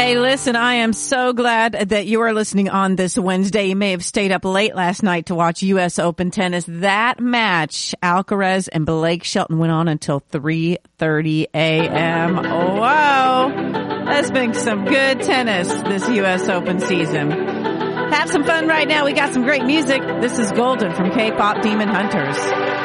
Hey, listen, I am so glad that you are listening on this Wednesday. You may have stayed up late last night to watch U.S. Open tennis. That match, Alcaraz and Blake Shelton, went on until 3:30 a.m. Whoa. That's been some good tennis this U.S. Open season. Have some fun right now. We got some great music. This is Golden from K-Pop Demon Hunters.